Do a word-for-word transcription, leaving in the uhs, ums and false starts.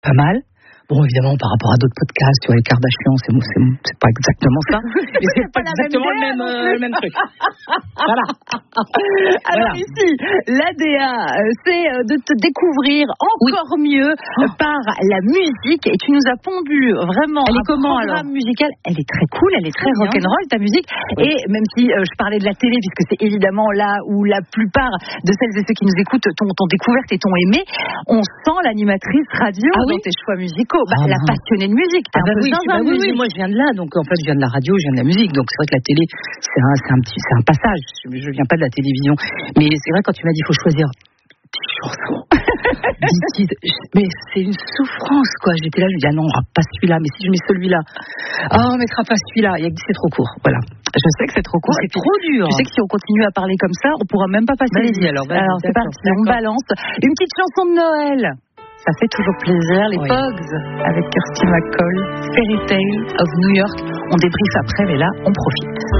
pas mal. Bon, évidemment, par rapport à d'autres podcasts, tu vois, les Kardashians, c'est, c'est, c'est pas exactement ça. Mais c'est, c'est pas, pas exactement le même, euh, le même truc. Voilà. Alors voilà. Ici, l'A D A, c'est de te découvrir encore oui. mieux oh. par la musique. Et tu nous as pondu vraiment elle un est comment, programme alors musical. Elle est très cool, elle est très, très rock'n'roll, ta musique. Oui. Et même si euh, je parlais de la télé, puisque c'est évidemment là où la plupart de celles et ceux qui nous écoutent t'ont, t'ont découverte et t'ont aimé, on sent l'animatrice radio ah, dans oui. tes choix musicaux. Bah, ah, la passionnée de musique, t'es ah, un bah, peu oui, bah, oui, oui, moi je viens de là, donc en fait je viens de la radio, je viens de la musique, donc c'est vrai que la télé, c'est un, c'est un petit, c'est un passage. Je, je viens pas de la télévision, mais c'est vrai quand tu m'as dit il faut choisir dix chansons, mais c'est une souffrance quoi. J'étais là, je me dis ah non, on pas celui-là, mais si je mets celui-là, ah on mettra pas celui-là. Il y a que c'est trop court, voilà. Je sais que c'est trop court, c'est trop dur. Tu sais que si on continue à parler comme ça, on pourra même pas passer les dix. Alors, alors c'est parti, on balance une petite chanson de Noël. Ça fait toujours plaisir. Les oui. Pogs avec Kirsty McCall, Fairy Tale of New York. On débriefe après, mais là, on profite.